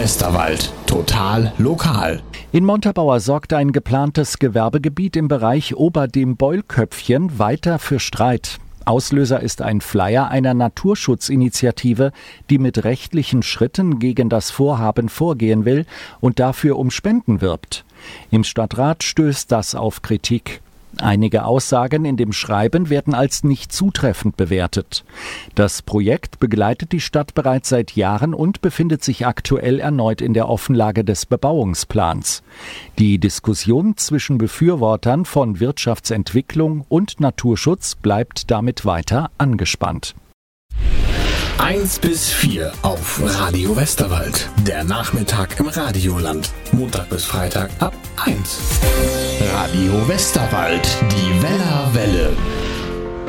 Westerwald. Total lokal. In Montabaur sorgt ein geplantes Gewerbegebiet im Bereich Ober dem Beulköpfchen weiter für Streit. Auslöser ist ein Flyer einer Naturschutzinitiative, die mit rechtlichen Schritten gegen das Vorhaben vorgehen will und dafür um Spenden wirbt. Im Stadtrat stößt das auf Kritik. Einige Aussagen in dem Schreiben werden als nicht zutreffend bewertet. Das Projekt begleitet die Stadt bereits seit Jahren und befindet sich aktuell erneut in der Offenlage des Bebauungsplans. Die Diskussion zwischen Befürwortern von Wirtschaftsentwicklung und Naturschutz bleibt damit weiter angespannt. 1 bis 4 auf Radio Westerwald. Der Nachmittag im Radioland. Montag bis Freitag ab 1. Radio Westerwald. Die Wellerwelle.